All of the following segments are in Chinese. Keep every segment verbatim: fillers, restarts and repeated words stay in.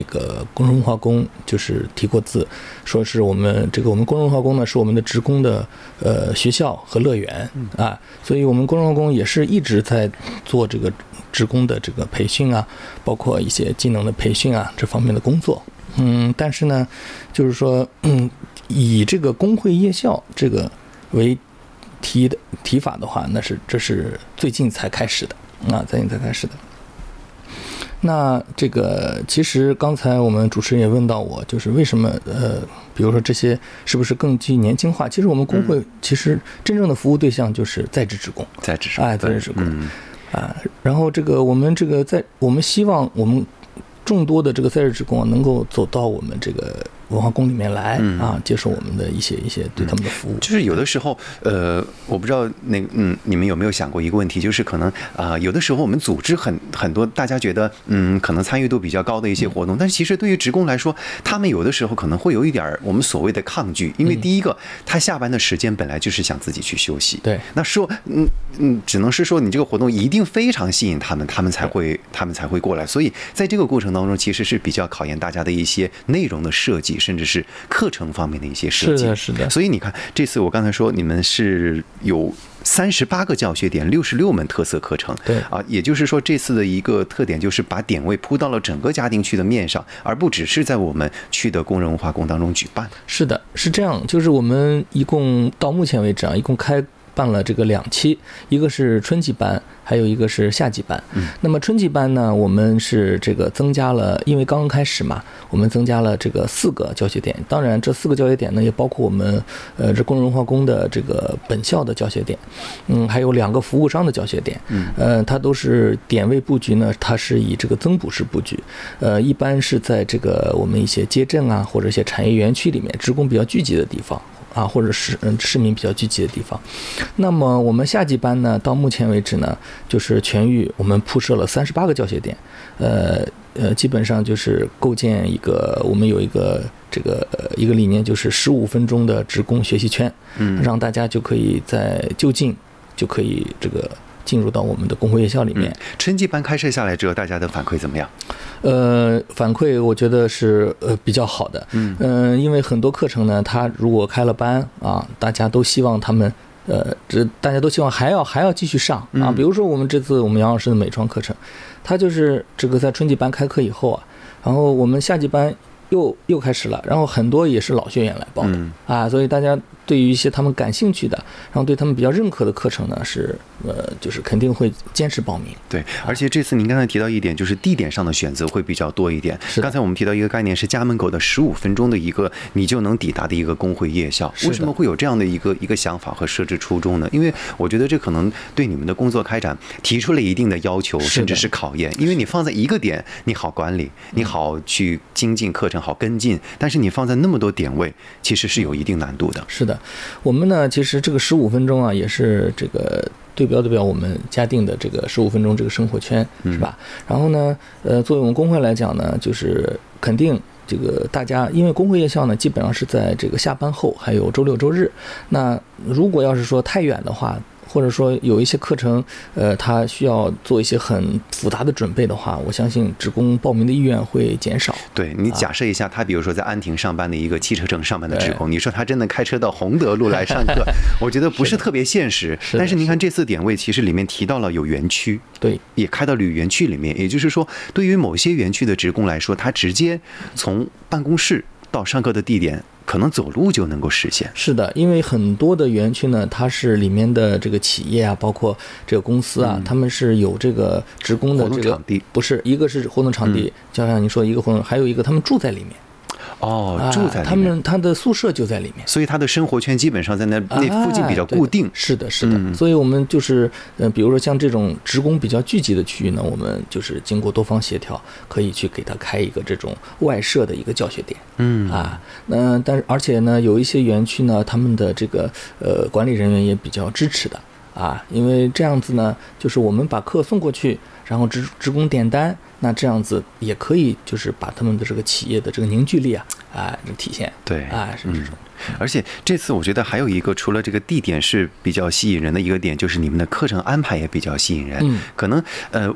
这个工人文化宫就是提过字，说是我们这个我们工人文化宫呢是我们的职工的呃学校和乐园啊，所以我们工人文化宫也是一直在做这个职工的这个培训啊，包括一些技能的培训啊这方面的工作。嗯，但是呢，就是说，嗯，以这个工会夜校这个为提的提法的话，那是这是最近才开始的啊，最近才开始的。那这个其实刚才我们主持人也问到我，就是为什么呃，比如说这些是不是更具年轻化？其实我们工会其实真正的服务对象就是在职职工， 在职职工， 哎，在职职工、 嗯、 啊。然后这个我们这个在我们希望我们众多的这个在职职工能够走到我们这个文化宫里面来、嗯、啊，接受我们的一些一些对他们的服务。 嗯、就是有的时候，呃，我不知道那嗯，你们有没有想过一个问题，就是可能啊、呃，有的时候我们组织很很多，大家觉得嗯，可能参与度比较高的一些活动，嗯、但是其实对于职工来说，他们有的时候可能会有一点我们所谓的抗拒，因为第一个，他下班的时间本来就是想自己去休息， 对， 那说嗯嗯，只能是说你这个活动一定非常吸引他们，他们才会他们才会过来，所以在这个过程当中，其实是比较考验大家的一些内容的设计。甚至是课程方面的一些设计， 是的，是的。 所以你看，这次我刚才说你们是有三十八个教学点，六十六门特色课程， 对啊，也就是说这次的一个特点就是把点位铺到了整个嘉定区的面上，而不只是在我们区的工人文化宫当中举办。 是的，是这样，就是我们一共到目前为止啊，一共开办了这个两期，一个是春季班，还有一个是夏季班。嗯，那么春季班呢，我们是这个增加了，因为刚刚开始嘛，我们增加了这个四个教学点。当然，这四个教学点呢，也包括我们呃这工人文化宫的这个本校的教学点，嗯，还有两个服务商的教学点。嗯，呃，它都是点位布局呢，它是以这个增补式布局，呃，一般是在这个我们一些街镇啊，或者一些产业园区里面，职工比较聚集的地方。啊，或者是嗯市民比较聚集的地方。那么我们夏季班呢，到目前为止呢，就是全域我们铺设了三十八个教学点，呃呃，基本上就是构建一个，我们有一个这个一个理念，就是十五分钟的职工学习圈，嗯，让大家就可以在就近就可以这个进入到我们的工会夜校里面。 嗯、春季班开设下来之后，大家的反馈怎么样？ 呃，反馈我觉得是呃比较好的，嗯、呃，因为很多课程呢，它如果开了班啊，大家都希望他们呃，这大家都希望还要还要继续上啊。比如说我们这次我们杨老师的美妆课程，它就是这个在春季班开课以后啊，然后我们夏季班又又开始了，然后很多也是老学员来报的、嗯、啊，所以大家对于一些他们感兴趣的，然后对他们比较认可的课程呢，是呃，就是肯定会坚持报名。 对，而且这次您刚才提到一点，就是地点上的选择会比较多一点。刚才我们提到一个概念是家门口的十五分钟的一个你就能抵达的一个工会夜校，为什么会有这样的一个一个想法和设置初衷呢？因为我觉得这可能对你们的工作开展提出了一定的要求，甚至是考验。因为你放在一个点，你好管理，你好去精进课程，好跟进，但是你放在那么多点位，其实是有一定难度的。 是的，我们呢，其实这个十五分钟啊，也是这个对标对标我们嘉定的这个十五分钟这个生活圈，是吧？然后呢，呃，作为我们工会来讲呢，就是肯定这个大家，因为工会夜校呢，基本上是在这个下班后，还有周六周日。那如果要是说太远的话，或者说有一些课程，呃，它需要做一些很复杂的准备的话，我相信职工报名的意愿会减少。 对，你假设一下，他比如说在安亭上班的一个汽车城上班的职工，你说他真的开车到洪德路来上课，我觉得不是特别现实。 是但是您看这次点位，其实里面提到了有园区， 对， 也开到了园区里面，也就是说，对于某些园区的职工来说，他直接从办公室到上课的地点，可能走路就能够实现。 是的，因为很多的园区呢，它是里面的这个企业啊，包括这个公司啊，嗯、他们是有这个职工的这个活动场地， 不是一个是活动场地，嗯、就像你说一个活动，还有一个他们住在里面。 哦，住在里面， 他们他的宿舍就在里面， 所以他的生活圈基本上在那那附近比较固定。 哎、是的，是的、嗯。所以我们就是呃，比如说像这种职工比较聚集的区域呢，我们就是经过多方协调，可以去给他开一个这种外设的一个教学点。嗯啊，那、呃、但是而且呢，有一些园区呢，他们的这个呃管理人员也比较支持的啊，因为这样子呢，就是我们把课送过去，然后职职工点单。那这样子也可以，就是把他们的这个企业的这个凝聚力啊，啊，这体现。 对， 啊，是这种。 嗯、而且这次我觉得还有一个，除了这个地点是比较吸引人的一个点，就是你们的课程安排也比较吸引人。嗯，可能呃。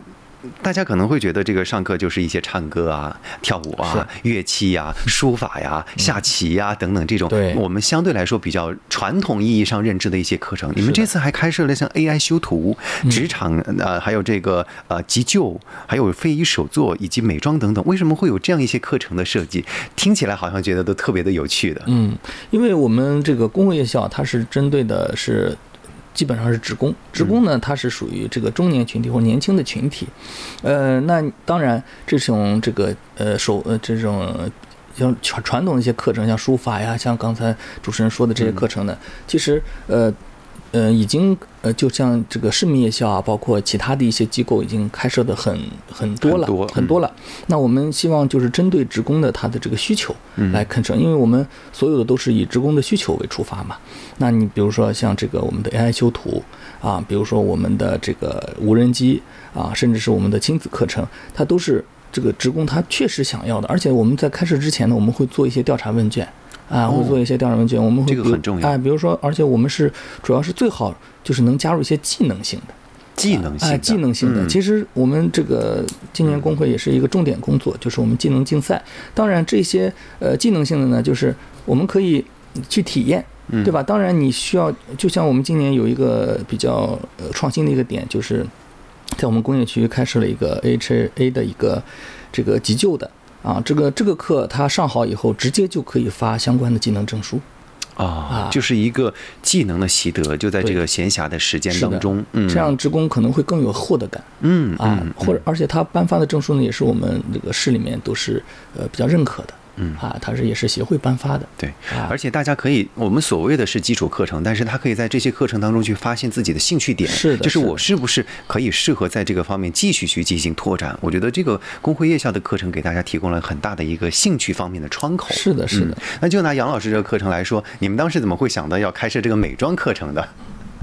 大家可能会觉得这个上课就是一些唱歌啊、跳舞啊、乐器呀、书法呀、下棋呀等等这种我们相对来说比较传统意义上认知的一些课程。你们这次还开设了像 A I 修图、职场呃，还有这个呃急救，还有非遗手作以及美妆等等。为什么会有这样一些课程的设计？听起来好像觉得都特别的有趣的。 嗯，因为我们这个工会夜校它是针对的是基本上是职工，职工呢它是属于这个中年群体或年轻的群体，呃，那当然这种这个呃手呃这种像传统的一些课程，像书法呀，像刚才主持人说的这些课程呢，其实呃。呃，已经呃，就像这个市民夜校啊，包括其他的一些机构，已经开设的很很多了，很多,、嗯、很多了。那我们希望就是针对职工的他的这个需求来开设，因为我们所有的都是以职工的需求为出发嘛。那你比如说像这个我们的 A I 修图啊，比如说我们的这个无人机啊，甚至是我们的亲子课程，它都是这个职工他确实想要的。而且我们在开设之前呢，我们会做一些调查问卷。啊，会做一些调查问卷，我们会这个很重要。 哎，比如说，而且我们是主要是最好就是能加入一些技能性的， 技能性的， 哎，技能性的。其实我们这个今年工会也是一个重点工作，就是我们技能竞赛。当然，这些呃技能性的呢，就是我们可以去体验，对吧？当然，你需要，就像我们今年有一个比较呃创新的一个点，就是在我们工业区开设了一个 H A 的一个这个急救的。啊，这个这个课他上好以后，直接就可以发相关的技能证书， 啊，就是一个技能的习得，就在这个闲暇的时间当中， 嗯，这样职工可能会更有获得感，嗯啊，或者而且他颁发的证书呢，也是我们这个市里面都是呃比较认可的。嗯啊，它是也是协会颁发的， 对，而且大家可以，我们所谓的是基础课程，但是他可以在这些课程当中去发现自己的兴趣点， 是的， 就是我是不是可以适合在这个方面继续去进行拓展？我觉得这个工会夜校的课程给大家提供了很大的一个兴趣方面的窗口。 是的，是的。嗯、 那就拿杨老师这个课程来说，你们当时怎么会想到要开设这个美妆课程的？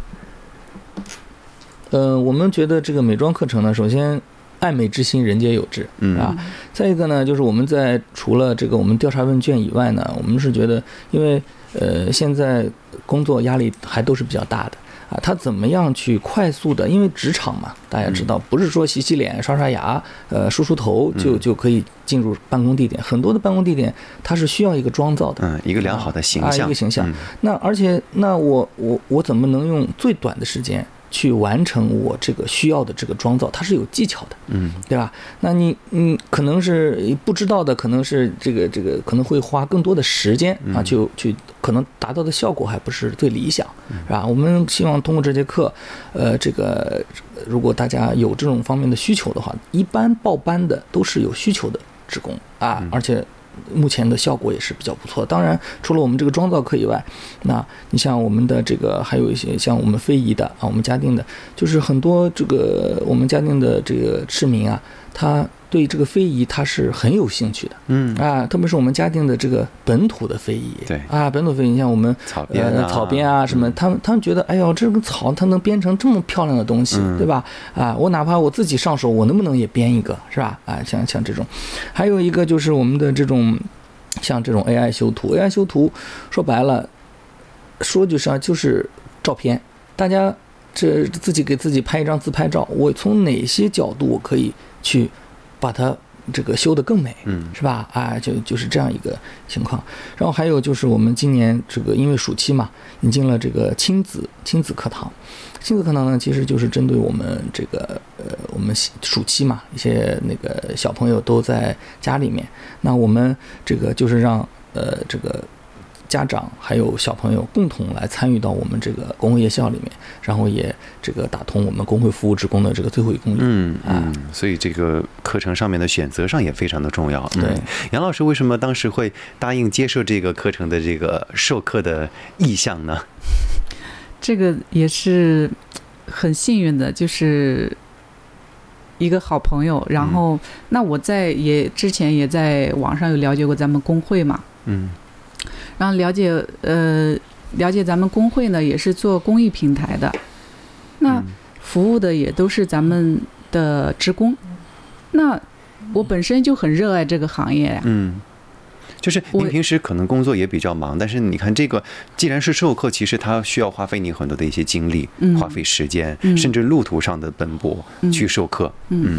呃，我们觉得这个美妆课程呢，首先。爱美之心，人皆有之，嗯啊。再一个呢，就是我们在除了这个我们调查问卷以外呢，我们是觉得，因为呃现在工作压力还都是比较大的啊，他怎么样去快速的？因为职场嘛，大家知道，不是说洗洗脸、刷刷牙、呃梳梳头就就可以进入办公地点，很多的办公地点它是需要一个妆造的， 嗯，一个良好的形象， 啊、一个形象。嗯、那而且那我我我怎么能用最短的时间？去完成我这个需要的这个妆造，它是有技巧的，嗯，对吧？那你你可能是不知道的，可能是这个这个可能会花更多的时间啊，去去可能达到的效果还不是最理想，是吧？我们希望通过这节课，呃，这个如果大家有这种方面的需求的话，一般报班的都是有需求的职工啊，而且。目前的效果也是比较不错。当然，除了我们这个妆造课以外，那你像我们的这个，还有一些像我们非遗的啊，我们嘉定的，就是很多这个我们嘉定的这个市民啊，他对这个非遗他是很有兴趣的，嗯啊，特别是我们嘉定的这个本土的非遗， 对啊，本土非遗，像我们草编啊、 呃、草编啊什么，他们他们觉得，哎呦，这个草它能编成这么漂亮的东西，嗯、对吧？啊，我哪怕我自己上手，我能不能也编一个，是吧？啊，像像这种，还有一个就是我们的这种，像这种 A I 修图 ，A I 修图说白了，说句实话就是照片，大家这自己给自己拍一张自拍照，我从哪些角度我可以去。把它这个修得更美，嗯，是吧？啊，就就是这样一个情况。然后还有就是我们今年这个因为暑期嘛，引进了这个亲子亲子课堂。亲子课堂呢，其实就是针对我们这个呃，我们暑期嘛，一些那个小朋友都在家里面，那我们这个就是让呃这个。家长还有小朋友共同来参与到我们这个工会夜校里面，然后也这个打通我们工会服务职工的这个最后一公里。 嗯嗯，所以这个课程上面的选择上也非常的重要。 对， 杨老师为什么当时会答应接受这个课程的这个授课的意向呢？ 这个也是很幸运的，就是一个好朋友。然后，嗯、那我在也之前也在网上有了解过咱们工会嘛，嗯。然后了解呃了解咱们工会呢也是做公益平台的，那服务的也都是咱们的职工，那我本身就很热爱这个行业呀。 嗯，就是您平时可能工作也比较忙，但是你看这个既然是授课，其实它需要花费你很多的一些精力，嗯、花费时间，嗯、甚至路途上的奔波、嗯、去授课。嗯。嗯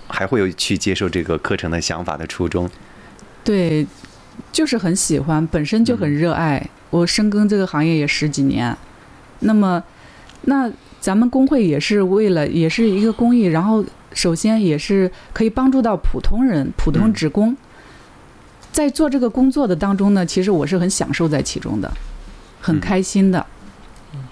还会有去接受这个课程的想法的初衷？ 对，就是很喜欢，本身就很热爱。嗯、我深耕这个行业也十几年，那么那咱们工会也是为了，也是一个公益，然后首先也是可以帮助到普通人、普通职工。嗯、在做这个工作的当中呢，其实我是很享受在其中的，很开心的。嗯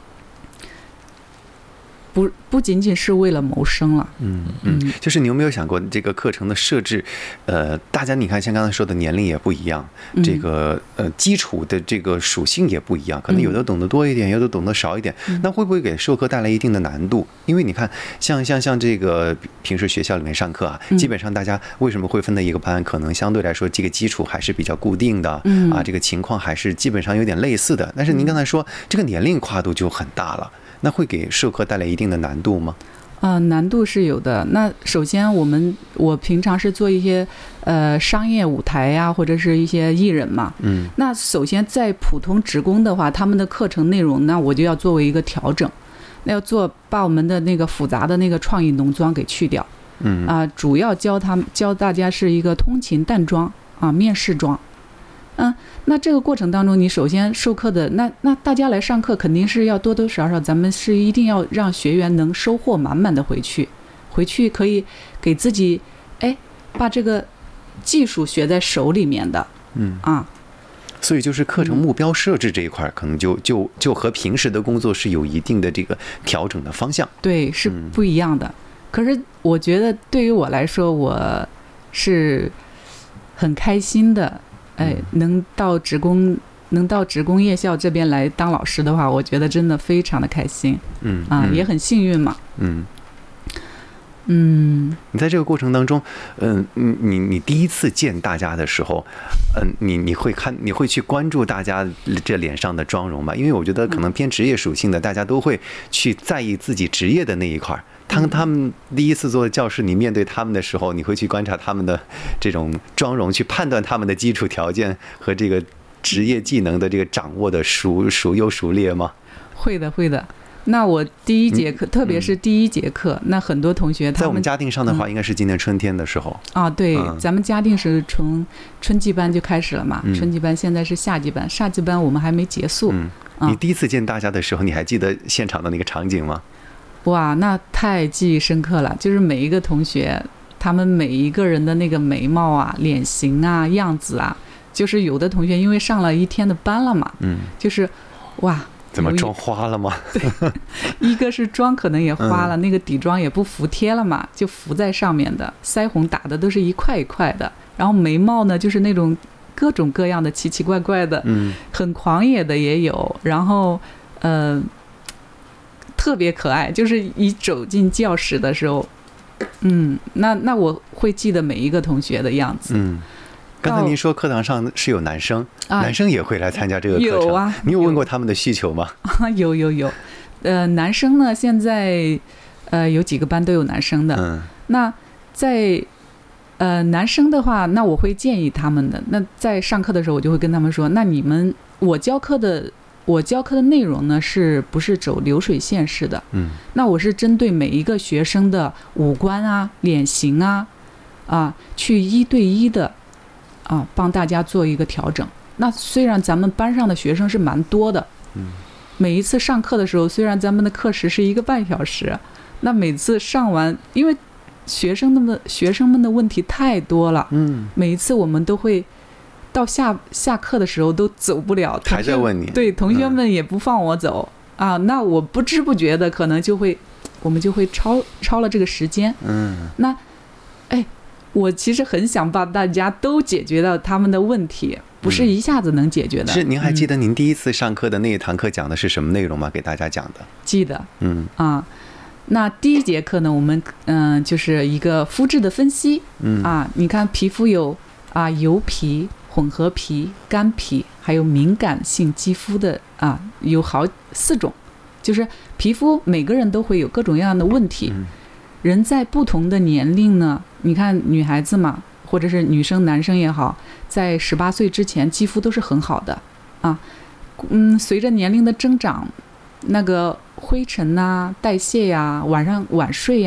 不不仅仅是为了谋生了， 嗯嗯，就是你有没有想过这个课程的设置？呃，大家你看，像刚才说的年龄也不一样，嗯、这个呃基础的这个属性也不一样，可能有的懂得多一点，有的懂得少一点，嗯、那会不会给授课带来一定的难度？因为你看，像像像这个平时学校里面上课啊，基本上大家为什么会分在一个班？可能相对来说，这个基础还是比较固定的，嗯、啊，这个情况还是基本上有点类似的。但是您刚才说这个年龄跨度就很大了。那会给授课带来一定的难度吗？ 呃，难度是有的。那首先我们我平常是做一些呃商业舞台呀、啊，或者是一些艺人嘛。嗯。那首先在普通职工的话，他们的课程内容，那我就要作为一个调整，那要做把我们的那个复杂的那个创意浓妆给去掉。嗯。啊、呃，主要教他们教大家是一个通勤淡妆啊，面试妆。嗯，那这个过程当中，你首先授课的那那大家来上课，肯定是要多多少少，咱们是一定要让学员能收获满满的回去，回去可以给自己哎把这个技术学在手里面的，嗯啊， 所以就是课程目标设置这一块，可能就就就和平时的工作是有一定的这个调整的方向， 对，是不一样的。嗯、可是我觉得对于我来说，我是很开心的。哎，能到职工能到职工夜校这边来当老师的话，我觉得真的非常的开心。嗯啊，嗯也很幸运嘛。嗯嗯， 你在这个过程当中，嗯、呃，你你第一次见大家的时候，嗯、呃，你你会看你会去关注大家这脸上的妆容吗？因为我觉得可能偏职业属性的，大家都会去在意自己职业的那一块。当他们第一次坐教室，你面对他们的时候，你会去观察他们的这种妆容，去判断他们的基础条件和这个职业技能的这个掌握的孰孰优孰劣吗？ 会的，会的。那我第一节课，嗯、特别是第一节课，嗯、那很多同学他们在我们嘉定上的话，嗯、应该是今年春天的时候啊。对，嗯、咱们嘉定是从春季班就开始了嘛，嗯、春季班现在是夏季班，夏季班我们还没结束。 嗯，你第一次见大家的时候，你还记得现场的那个场景吗？ 哇，那太记忆深刻了！就是每一个同学，他们每一个人的那个眉毛啊、脸型啊、样子啊，就是有的同学因为上了一天的班了嘛，嗯，就是哇， 怎么妆花了吗？ 对，一个是妆可能也花了，嗯、那个底妆也不服帖了嘛，就浮在上面的，腮红打的都是一块一块的，然后眉毛呢就是那种各种各样的奇奇怪怪的，嗯，很狂野的也有，然后呃。特别可爱，就是一走进教室的时候，嗯，那那我会记得每一个同学的样子。嗯， 刚才您说课堂上是有男生，啊、男生也会来参加这个课程， 有啊？ 你有问过他们的需求吗？ 啊，有有有，呃，男生呢，现在呃有几个班都有男生的。嗯，那在呃男生的话，那我会建议他们的。那在上课的时候，我就会跟他们说，那你们我教课的。我教课的内容呢，是不是走流水线式的？嗯，那我是针对每一个学生的五官啊、脸型啊，啊，去一对一的啊，帮大家做一个调整。那虽然咱们班上的学生是蛮多的，嗯，每一次上课的时候，虽然咱们的课时是一个半小时，那每次上完，因为学生们的学生们的问题太多了，嗯，每一次我们都会。到下下课的时候都走不了， 还在问你， 对，同学们也不放我走、嗯、啊，那我不知不觉的可能就会，我们就会超超了这个时间，嗯，那，哎，我其实很想把大家都解决到他们的问题，不是一下子能解决的。 嗯、是，您还记得您第一次上课的那一堂课讲的是什么内容吗？给大家讲的？ 记得，嗯啊，那第一节课呢，我们嗯、呃、就是一个肤质的分析，嗯啊，你看皮肤有啊油皮。混合皮、干皮，还有敏感性肌肤的啊，有好四种，就是皮肤每个人都会有各种各样的问题。嗯、人在不同的年龄呢，你看女孩子嘛，或者是女生、男生也好，在十八岁之前肌肤都是很好的啊。嗯，随着年龄的增长，那个灰尘呐、代谢呀、晚上晚睡呀。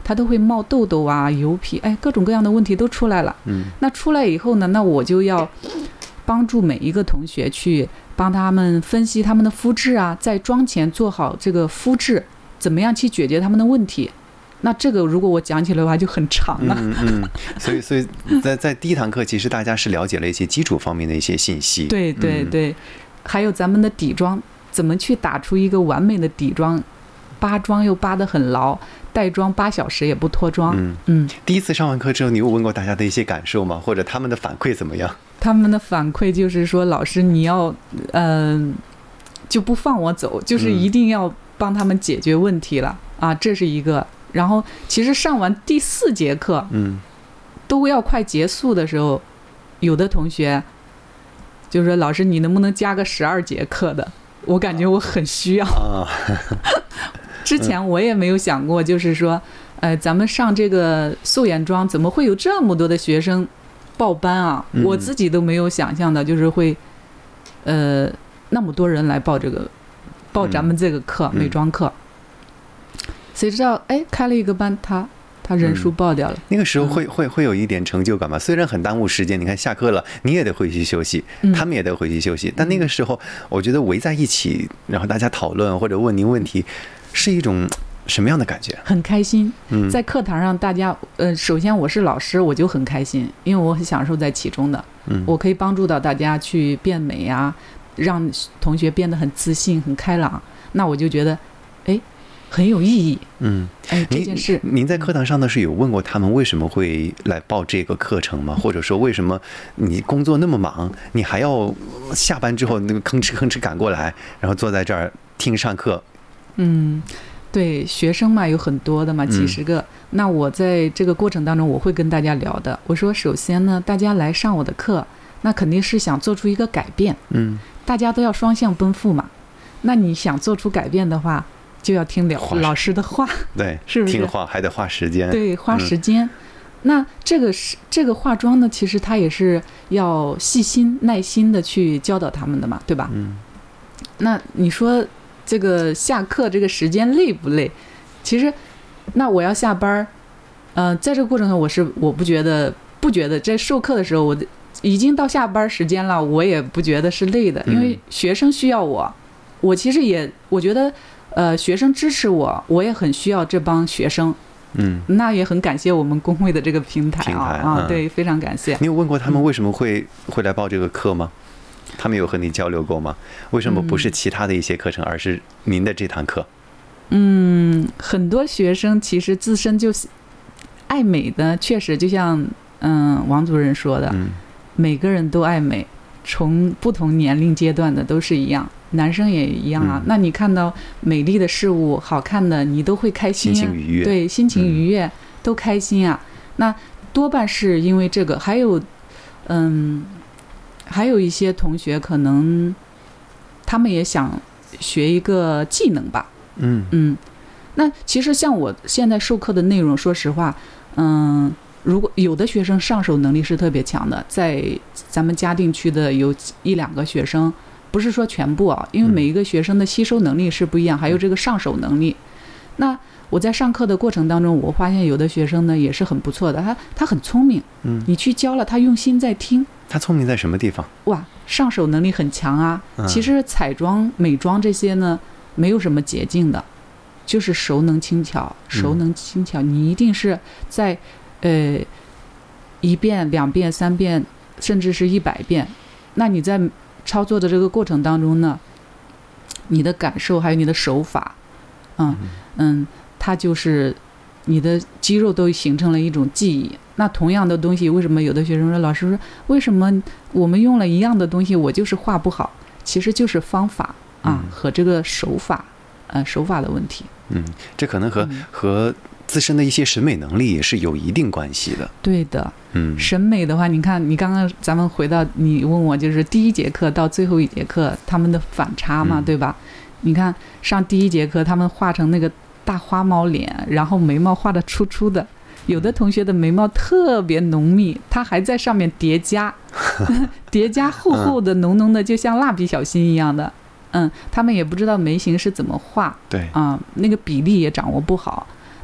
它都会冒痘痘啊、油皮，哎，各种各样的问题都出来了。 嗯， 那出来以后呢，那我就要帮助每一个同学去帮他们分析他们的肤质啊，在妆前做好这个肤质，怎么样去解决他们的问题。那这个如果我讲起来的话就很长了。 嗯嗯，所以所以在在第一堂课，其实大家是了解了一些基础方面的一些信息。 对对对，嗯、还有咱们的底妆，怎么去打出一个完美的底妆，扒妆又扒得很牢，带妆八小时也不脱妆。 嗯嗯。第一次上完课之后，你有问过大家的一些感受吗？或者他们的反馈怎么样？ 他们的反馈就是说，老师你要嗯、呃、就不放我走，就是一定要帮他们解决问题了、嗯、啊，这是一个。然后其实上完第四节课，嗯，都要快结束的时候，有的同学就说：“老师，你能不能加个十二节课的？”我感觉我很需要。啊、之前我也没有想过，就是说，呃，咱们上这个素颜妆，怎么会有这么多的学生报班啊？嗯、我自己都没有想象的，就是会，呃，那么多人来报这个，报咱们这个课，嗯、美妆课。谁知道哎，开了一个班，他他人数爆掉了。嗯、 那个时候会会会有一点成就感吧？虽然很耽误时间，你看下课了，你也得回去休息，嗯、他们也得回去休息。但那个时候，我觉得围在一起，然后大家讨论或者问您问题，是一种什么样的感觉？ 很开心。嗯，在课堂上，大家呃，首先我是老师，我就很开心，因为我很享受在其中的。嗯，我可以帮助到大家去变美啊，让同学变得很自信、很开朗。那我就觉得，哎。很有意义。嗯，哎，这件事， 您在课堂上的是有问过他们为什么会来报这个课程吗？或者说为什么你工作那么忙，你还要下班之后那个吭哧吭哧赶过来，然后坐在这儿听上课？ 嗯，对，学生嘛有很多的嘛，几十个。嗯、那我在这个过程当中，我会跟大家聊的。我说，首先呢，大家来上我的课，那肯定是想做出一个改变。嗯，大家都要双向奔赴嘛。那你想做出改变的话，就要听了老师的话， 对， 是不是？ 听话还得花时间， 对，花时间。嗯、那这个是这个化妆呢，其实它也是要细心、耐心的去教导他们的嘛，对吧？嗯。那你说这个下课这个时间累不累？其实，那我要下班，呃，在这个过程中，我是我不觉得不觉得在授课的时候，我已经到下班时间了，我也不觉得是累的，因为学生需要我，我其实也我觉得。呃，学生支持我，我也很需要这帮学生，嗯，那也很感谢我们工会的这个平台啊，平台啊，嗯、对，非常感谢。 你有问过他们为什么会、嗯、会来报这个课吗？他们有和你交流过吗？为什么不是其他的一些课程，嗯、而是您的这堂课？ 嗯，很多学生其实自身就爱美的，确实就像嗯王主任说的，嗯、每个人都爱美，从不同年龄阶段的都是一样。男生也一样啊，嗯、那你看到美丽的事物、好看的，你都会开心、啊， 心情愉悦， 对，心情愉悦、嗯、都开心啊。那多半是因为这个，还有，嗯，还有一些同学可能他们也想学一个技能吧，嗯嗯。那其实像我现在授课的内容，说实话，嗯，如果有的学生上手能力是特别强的，在咱们嘉定区的有一两个学生。不是说全部啊，因为每一个学生的吸收能力是不一样，还有这个上手能力。那我在上课的过程当中，我发现有的学生呢也是很不错的，他他很聪明，嗯，你去教了，他用心在听。 他聪明在什么地方？ 哇，上手能力很强啊。嗯、其实彩妆、美妆这些呢，没有什么捷径的，就是熟能轻巧，熟能轻巧。嗯、你一定是在呃一遍、两遍、三遍，甚至是一百遍，那你在操作的这个过程当中呢，你的感受还有你的手法，嗯嗯，它就是你的肌肉都形成了一种记忆。那同样的东西，为什么有的学生说，老师说为什么我们用了一样的东西，我就是画不好？其实就是方法啊、嗯、和这个手法，呃手法的问题。 嗯，这可能和、嗯、和自身的一些审美能力也是有一定关系的。 对的，嗯，审美的话，你看，你刚刚咱们回到你问我，就是第一节课到最后一节课他们的反差嘛，嗯、对吧？你看上第一节课，他们画成那个大花猫脸，然后眉毛画的粗粗的，有的同学的眉毛特别浓密，他还在上面叠加，叠加厚厚的、浓浓的，就像蜡笔小新一样的。嗯，他们也不知道眉形是怎么画， 对啊、呃，那个比例也掌握不好。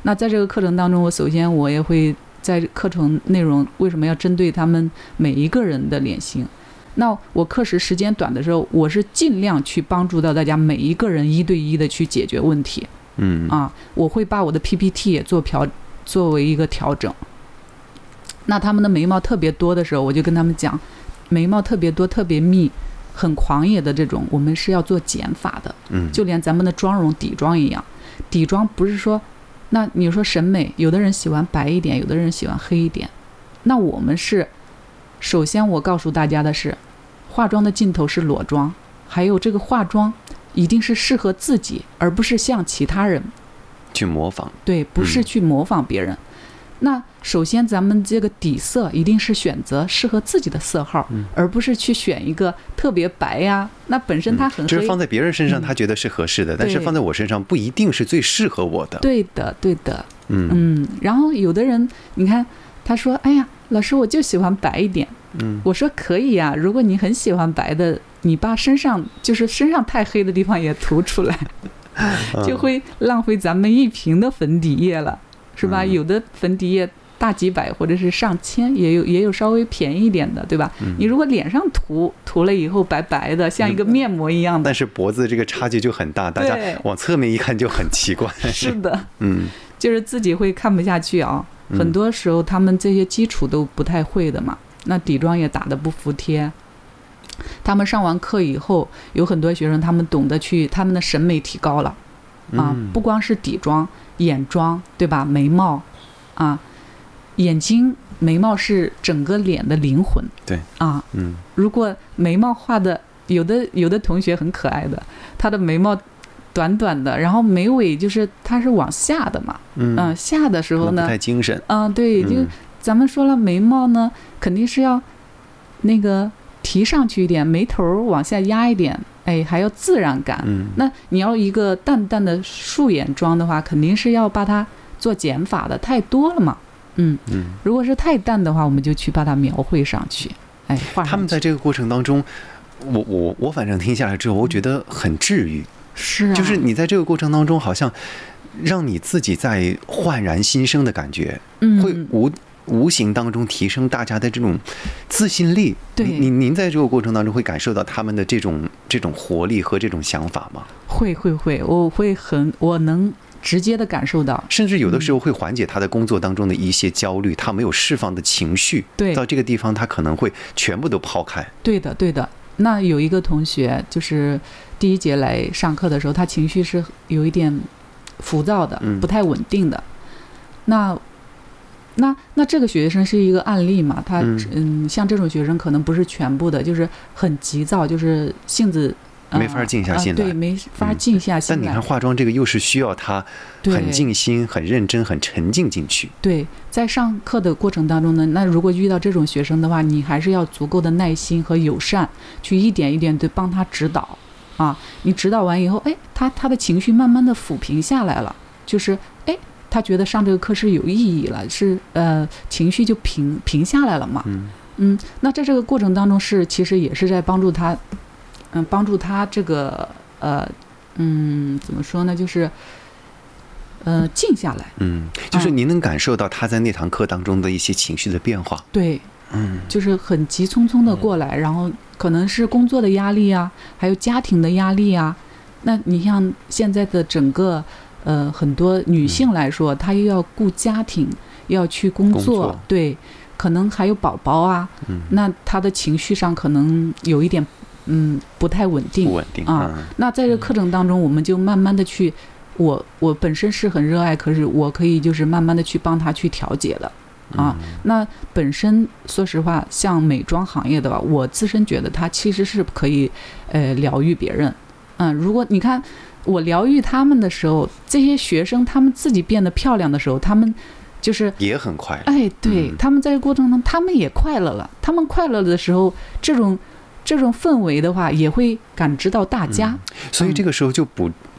那在这个课程当中，我首先我也会在课程内容为什么要针对他们每一个人的脸型。那我课时时间短的时候，我是尽量去帮助到大家每一个人一对一的去解决问题。 嗯啊，我会把我的 P P T 也做调作为一个调整。那他们的眉毛特别多的时候，我就跟他们讲，眉毛特别多、特别密、很狂野的这种，我们是要做减法的。 嗯， 就连咱们的妆容底妆一样，底妆不是说，那你说审美，有的人喜欢白一点，有的人喜欢黑一点。那我们是，首先我告诉大家的是，化妆的尽头是裸妆，还有这个化妆一定是适合自己，而不是像其他人去模仿。 对，不是去模仿别人。嗯、那首先咱们这个底色一定是选择适合自己的色号， 嗯、 而不是去选一个特别白呀，那本身它很黑。 嗯、就是放在别人身上他觉得是合适的，嗯、但是放在我身上不一定是最适合我的。 对的，对的。 嗯嗯。然后有的人，你看他说：“哎呀，老师，我就喜欢白一点。” 嗯， 我说可以呀、啊，如果你很喜欢白的，你把身上就是身上太黑的地方也涂出来，就会浪费咱们一瓶的粉底液了，是吧？嗯、有的粉底液大几百或者是上千，也有也有稍微便宜一点的，对吧？嗯、你如果脸上涂涂了以后白白的，像一个面膜一样的， 但是脖子这个差距就很大，大家往侧面一看就很奇怪。 是的， 嗯， 就是自己会看不下去啊。很多时候他们这些基础都不太会的嘛。那底妆也打得不服帖，他们上完课以后，有很多学生他们懂得去，他们的审美提高了啊， 嗯、 不光是底妆、眼妆，对吧？眉毛啊，眼睛、眉毛是整个脸的灵魂， 对啊， 嗯， 如果眉毛画的有的有的同学很可爱的，他的眉毛短短的，然后眉尾就是它是往下的嘛， 嗯、 呃，下的时候呢， 不太精神， 嗯、呃，对，就。 嗯咱们说了，眉毛呢肯定是要那个提上去一点，眉头往下压一点，哎，还要自然感。 嗯， 那你要一个淡淡的素颜妆的话，肯定是要把它做减法的，太多了嘛。嗯嗯， 如果是太淡的话，我们就去把它描绘上去，哎，画上去。 他们在这个过程当中，我我我反正听下来之后，我觉得很治愈。 是啊， 就是你在这个过程当中，好像让你自己在焕然新生的感觉， 嗯， 会无。无形当中提升大家的这种自信力。 对， 您您在这个过程当中会感受到他们的这种这种活力和这种想法吗？ 会会会，我会很我能直接的感受到， 甚至有的时候会缓解他的工作当中的一些焦虑，他没有释放的情绪。 对， 到这个地方他可能会全部都抛开。 对的对的。那有一个同学就是第一节来上课的时候，他情绪是有一点浮躁的，不太稳定的。嗯、那那那这个学生是一个案例嘛？他 嗯, 嗯，像这种学生可能不是全部的，就是很急躁，就是性子、呃、 没法静下心来， 呃、对，没法静下心来、 嗯。但你看化妆这个又是需要他很静心、很认真、很沉浸进去。 对，在上课的过程当中呢，那如果遇到这种学生的话，你还是要足够的耐心和友善，去一点一点的帮他指导啊。你指导完以后，哎，他他的情绪慢慢的抚平下来了，就是哎。他觉得上这个课是有意义了，是呃情绪就平平下来了嘛。 嗯嗯，那在这个过程当中是其实也是在帮助他，嗯，帮助他这个呃嗯怎么说呢，就是呃静下来。 嗯，就是您能感受到他在那堂课当中的一些情绪的变化。 对， 嗯， 就是很急匆匆的过来，然后可能是工作的压力啊，还有家庭的压力啊。那你像现在的整个。呃，很多女性来说，她又要顾家庭，又要去工作， 工作对，可能还有宝宝啊， 嗯、 那她的情绪上可能有一点，嗯，不太稳定， 不稳定啊。 嗯、 那在这个课程当中，我们就慢慢的去，我我本身是很热爱，可是我可以就是慢慢的去帮她去调节的，啊。 嗯、 那本身说实话，像美妆行业的吧，我自身觉得它其实是可以，呃，疗愈别人，嗯，如果你看。我疗愈他们的时候，这些学生他们自己变得漂亮的时候，他们就是也很快乐。 哎，对， 嗯、 他们在这个过程中，他们也快乐了。他们快乐的时候，这种这种氛围的话，也会感知到大家。 嗯、所以这个时候就不。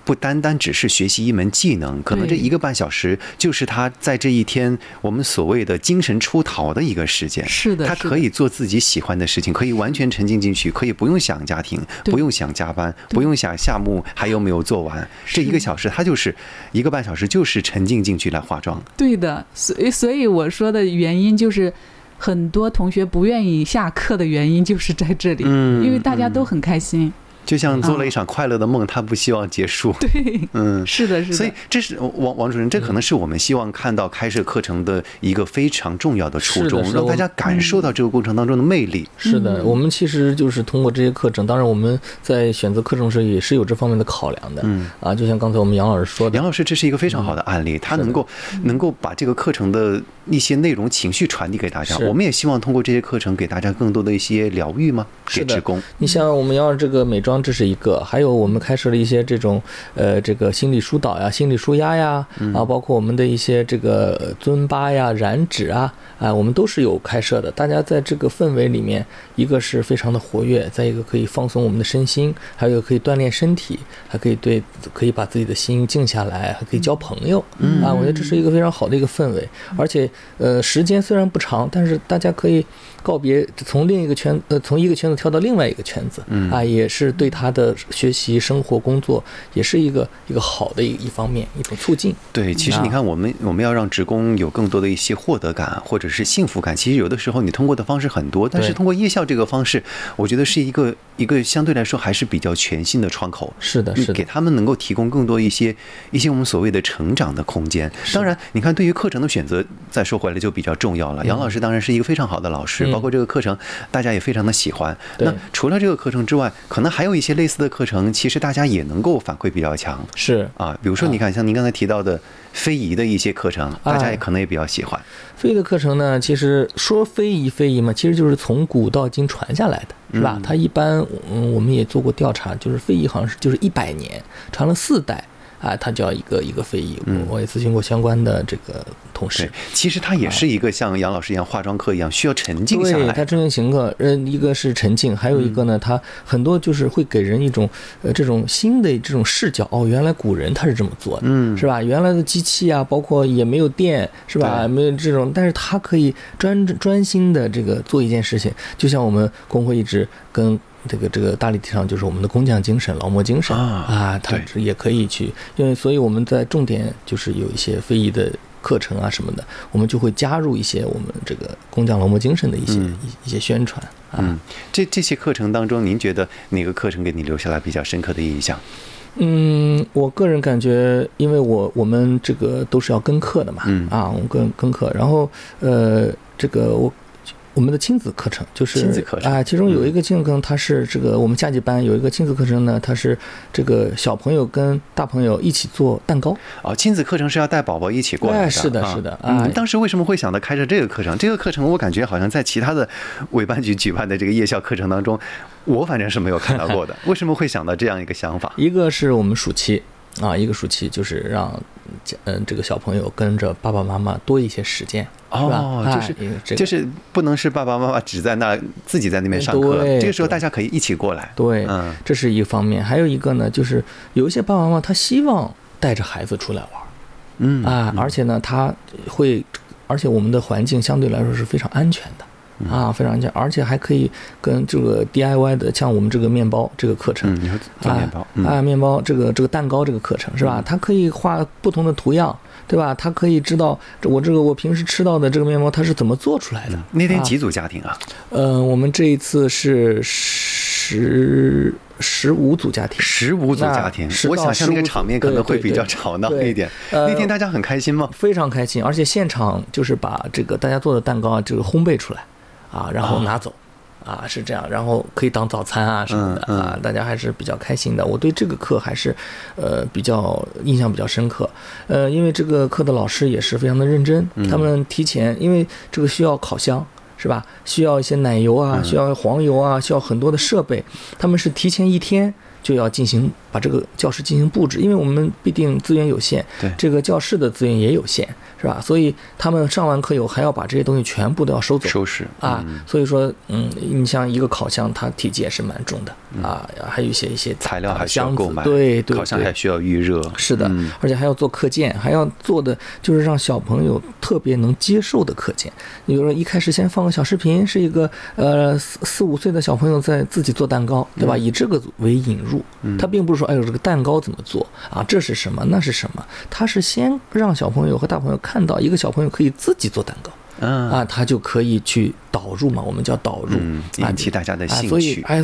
不单单只是学习一门技能，可能这一个半小时就是他在这一天我们所谓的精神出逃的一个时间。 是的， 他可以做自己喜欢的事情，可以完全沉浸进去，可以不用想家庭，不用想加班，不用想项目还有没有做完，这一个小时他就是一个半小时就是沉浸进去来化妆。 对的，所以所以我说的原因就是很多同学不愿意下课的原因就是在这里，嗯，因为大家都很开心。 就像做了一场快乐的梦，他不希望结束。 对， 嗯， 是的，是的。 所以这是王王主任，这可能是我们希望看到开设课程的一个非常重要的初衷，让大家感受到这个过程当中的魅力。 是的，我们其实就是通过这些课程，当然我们在选择课程时也是有这方面的考量的。嗯，啊，就像刚才我们杨老师说的， 杨老师这是一个非常好的案例，他能够能够把这个课程的一些内容、情绪传递给大家。我们也希望通过这些课程给大家更多的一些疗愈吗？给职工。 你像我们杨老师这个美妆，这是一个。还有我们开设了一些这种呃这个心理疏导呀、心理舒压呀，啊，包括我们的一些这个尊巴呀、燃脂啊，啊，我们都是有开设的。大家在这个氛围里面，一个是非常的活跃，再一个可以放松我们的身心，还有一个可以锻炼身体，还可以对可以把自己的心静下来，还可以交朋友。啊，我觉得这是一个非常好的一个氛围。而且呃时间虽然不长，但是大家可以告别从另一个圈呃从一个圈子跳到另外一个圈子，啊，也是对他的学习、生活、工作也是一个一个好的一一方面，一种促进。 对，其实你看，我们我们要让职工有更多的一些获得感或者是幸福感，其实有的时候你通过的方式很多，但是通过夜校这个方式，我觉得是一个一个相对来说还是比较全新的窗口。 是的，是的， 给他们能够提供更多一些一些我们所谓的成长的空间。当然，你看对于课程的选择，再说回来就比较重要了。杨老师当然是一个非常好的老师，包括这个课程大家也非常的喜欢。那除了这个课程之外，可能还有一些类似的课程，其实大家也能够反馈比较强。 是啊，比如说你看，像您刚才提到的非遗的一些课程，大家也可能也比较喜欢。 非遗的课程呢，其实说非遗非遗嘛，其实就是从古到今传下来的，是吧？它一般，嗯，我们也做过调查，就是非遗好像是就是一百年传了四代。啊，它叫一个一个非遗，我也咨询过相关的这个同事。 其实它也是一个像杨老师一样化妆课一样，需要沉浸下来。 对，它沉浸型课，呃，一个是沉浸，还有一个呢，它很多就是会给人一种呃这种新的这种视角。哦，原来古人他是这么做的，嗯，是吧？原来的机器啊，包括也没有电，是吧？没有这种，但是他可以专专心的这个做一件事情，就像我们工会一直跟。这个这个大力提倡就是我们的工匠精神、劳模精神啊，它也可以去，因为所以我们在重点就是有一些非遗的课程啊什么的，我们就会加入一些我们这个工匠劳模精神的一些、嗯、一些宣传啊。 嗯，这这些课程当中，您觉得哪个课程给你留下来比较深刻的印象？ 嗯，我个人感觉，因为我我们这个都是要跟课的嘛，嗯啊，我们跟跟课，然后呃，这个我。我们的亲子课程就是亲子课程啊， 其中有一个亲子课程，它是这个我们夏季班有一个亲子课程呢，它是这个小朋友跟大朋友一起做蛋糕。 哦，亲子课程是要带宝宝一起过来的。 哎，是的，是的。 啊，嗯，当时为什么会想到开设这个课程？这个课程我感觉好像在其他的委办局举办的这个夜校课程当中，我反正是没有看到过的。为什么会想到这样一个想法？ 一个是我们暑期。啊，一个暑期就是让，嗯，这个小朋友跟着爸爸妈妈多一些时间， 哦，就是、哎这个、就是不能是爸爸妈妈只在那自己在那边上课，这个时候大家可以一起过来。 对，嗯，这是一方面，还有一个呢，就是有一些爸爸妈妈他希望带着孩子出来玩，嗯啊，而且呢，他会，而且我们的环境相对来说是非常安全的。啊，非常安全，而且还可以跟这个 D I Y 的，像我们这个面包这个课程， 嗯，你说做面包， 嗯、啊，面包这个这个蛋糕这个课程是吧？它可以画不同的图样，对吧？它可以知道我这个我平时吃到的这个面包它是怎么做出来的。 嗯、那天几组家庭啊？ 呃，我们这一次是十十五组家庭， 十五组家庭，我想象那个场面可能会比较吵闹一点。那天大家很开心吗？ 非常开心，而且现场就是把这个大家做的蛋糕啊，这个烘焙出来。啊，然后拿走，啊，是这样，然后可以当早餐啊什么的啊，大家还是比较开心的。我对这个课还是，呃，比较印象比较深刻，呃，因为这个课的老师也是非常的认真，他们提前，因为这个需要烤箱是吧？需要一些奶油啊，需要黄油啊，需要很多的设备，他们是提前一天就要进行把这个教室进行布置，因为我们必定资源有限， 对， 这个教室的资源也有限，是吧？所以他们上完课以后还要把这些东西全部都要收走， 收拾啊。所以说，嗯，你像一个烤箱，它体积也是蛮重的啊，还有一些一些材料还需要购买， 对对， 烤箱还需要预热， 是的，而且还要做课件，还要做的就是让小朋友特别能接受的课件。你比如说一开始先放个小视频，是一个呃四四五岁的小朋友在自己做蛋糕，对吧？以这个为引入，他并不是说哎呦这个蛋糕怎么做啊，这是什么那是什么，他是先让小朋友和大朋友看到一个小朋友可以自己做蛋糕。啊，他就可以去导入嘛，我们叫导入， 嗯、引起大家的兴趣。 啊、所以，哎，